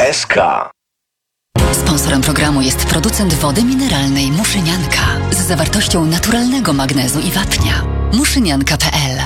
SK. Sponsorem programu jest producent wody mineralnej Muszynianka z zawartością naturalnego magnezu i wapnia. Muszynianka.pl